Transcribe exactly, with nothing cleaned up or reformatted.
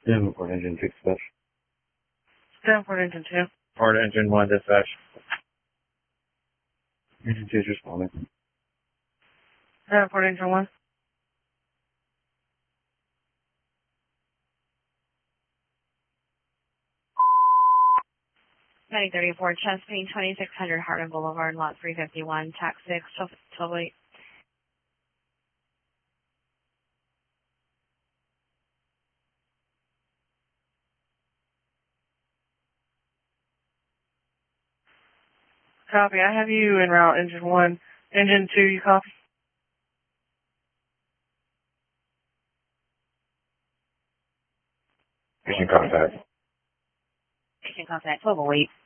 Davenport Engine two dispatch. Davenport Engine two. Port Engine one dispatch. Engine two is responding. Davenport Engine one. nine thirty-four Chesapeake, twenty-six hundred Hardin Boulevard, lot three fifty-one, tax six, twelve eight. Copy. I have you en route, Engine one. Engine two, you copy? Mission contact. Mission contact, twelve oh eight.